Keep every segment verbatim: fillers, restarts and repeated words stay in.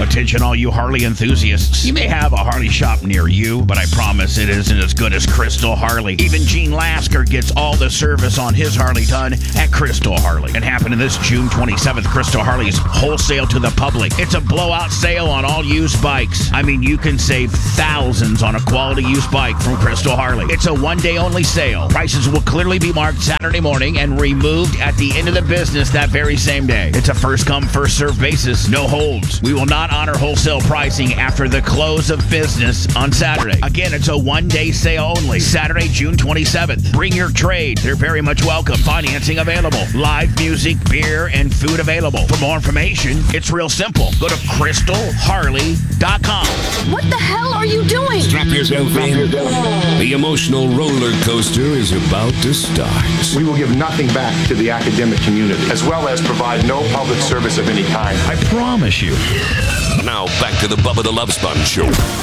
Attention all you Harley enthusiasts. You may have a Harley shop near you, but I promise it isn't as good as Crystal Harley. Even Gene Lasker gets all the service on his Harley done at Crystal Harley. And happening this June twenty-seventh, Crystal Harley's wholesale to the public. It's a blowout sale on all used bikes. I mean, you can save thousands on a quality used bike from Crystal Harley. It's a one-day only sale. Prices will clearly be marked Saturday morning and removed at the end of the business that very same day. It's a first-come, first-served basis. No holds. We will not honor wholesale pricing after the close of business on Saturday. Again, it's a one-day sale only. Saturday, June twenty-seventh. Bring your trade. They're very much welcome. Financing available. Live music, beer, and food available. For more information, it's real simple. Go to crystal harley dot com. What the hell are you doing? Strap yourself in. The emotional roller coaster is about to start. We will give nothing back to the academic community, as well as provide no public service of any kind. I promise you. Now back to the Bubba the Love Sponge Show.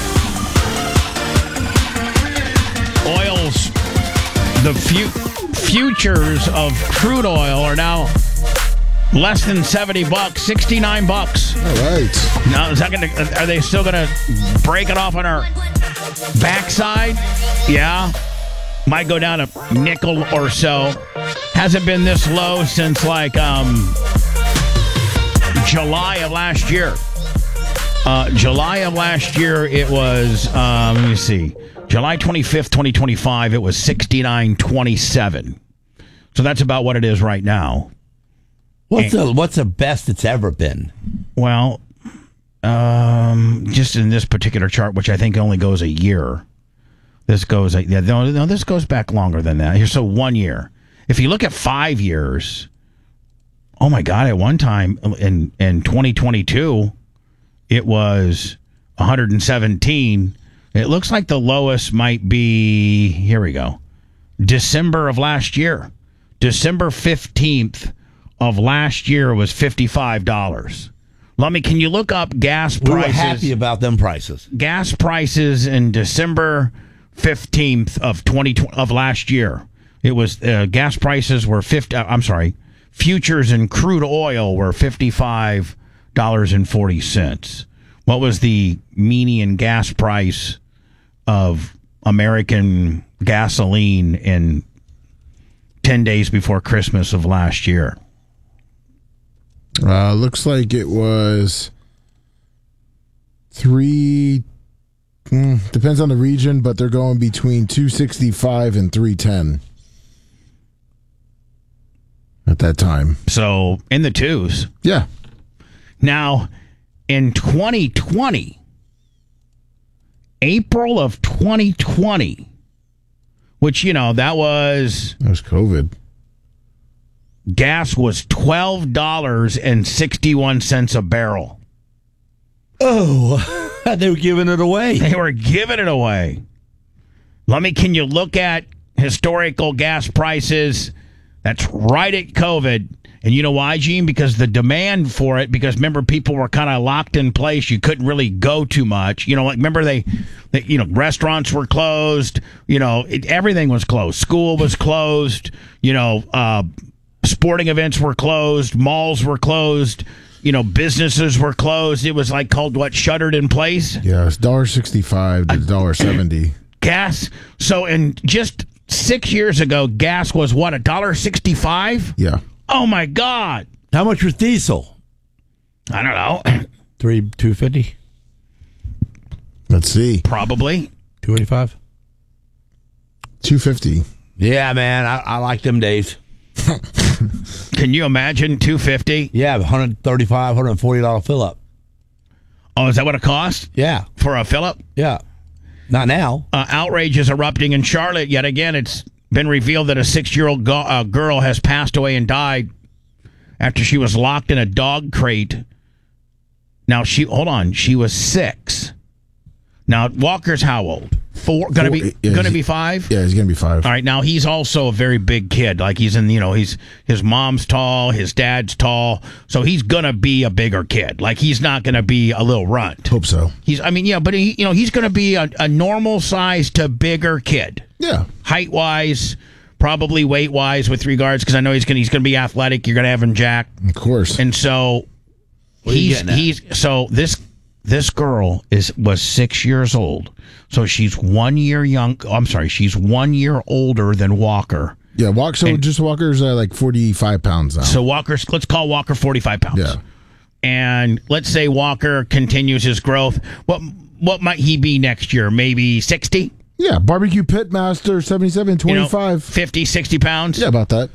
Oils, the fu- futures of crude oil are now less than seventy bucks, sixty-nine bucks. All right. Now, is that gonna, are they still going to break it off on our backside? Yeah. Might go down a nickel or so. Hasn't been this low since like um, July of last year. Uh, July of last year, it was, um, let me see, July twenty-fifth, twenty twenty-five, it was sixty-nine twenty-seven. So that's about what it is right now. What's the what's the best it's ever been? Well, um, just in this particular chart, which I think only goes a year. This goes, yeah, no, no, this goes back longer than that. Here, so one year. If you look at five years, oh my God, at one time in in twenty twenty-two, it was one hundred seventeen. It looks like the lowest might be, here we go, December of last year. December fifteenth of last year was fifty-five dollars. Lummy, can you look up gas prices? We were happy about them prices. Gas prices in December fifteenth of twenty of last year. It was uh, gas prices were fifty. Uh, I'm sorry, futures and crude oil were fifty-five dollars and forty cents. What was the median gas price of American gasoline in ten days before Christmas of last year? Uh, looks like it was three. Mm, depends on the region, but they're going between two sixty-five and three ten at that time. So in the twos. Yeah. Now, in twenty twenty, April of twenty twenty, which, you know, that was... That was COVID. Gas was twelve dollars and sixty-one cents a barrel. Oh, they were giving it away. They were giving it away. Let me, can you look at historical gas prices? That's right at COVID. And you know why, Gene? Because the demand for it, because remember, people were kind of locked in place. You couldn't really go too much. You know, like, remember they, they you know, restaurants were closed. You know, it, everything was closed. School was closed. You know, uh, sporting events were closed. Malls were closed. You know, businesses were closed. It was like called, what, shuttered in place? Yeah, it's one dollar sixty-five to one dollar seventy. Gas. So, in just six years ago, gas was what, one dollar sixty-five? Yeah. Oh, my God. How much was diesel? I don't know. Three, two fifty? Let's see. Probably. Two eighty-five? Two fifty. Yeah, man, I, I like them days. Can you imagine two fifty? Yeah, one hundred thirty-five, one hundred forty dollars fill up. Oh, is that what it cost? Yeah. For a fill-up? Yeah. Not now. Uh, outrage is erupting in Charlotte. Yet again, it's been revealed that a six-year-old go- uh, girl has passed away and died after she was locked in a dog crate. Now, she, hold on, she was six. Now, Walker's how old? Four? Gonna Four, be yeah, gonna he- be five? Yeah, he's going to be five. All right, now he's also a very big kid. Like he's in, you know, he's his mom's tall, his dad's tall, so he's gonna be a bigger kid. Like he's not gonna be a little runt. Hope so. He's, I mean, yeah, but he, you know, he's gonna be a, a normal size to bigger kid. Yeah. Height wise, probably weight wise, with regards, because I know he's gonna he's gonna be athletic. You're gonna have him jack, Of course. and so What are you he's getting at? he's so this This girl is was six years old, so she's one year young. I'm sorry, she's one year older than Walker. Yeah, Walker. So And- just Walker's uh, like forty-five pounds now. So Walker's, let's call Walker forty-five pounds. Yeah. And let's say Walker continues his growth. What what might he be next year? Maybe sixty? Yeah, barbecue pit master, seventy-seven, You know, twenty-five. fifty, sixty pounds? Yeah, about that.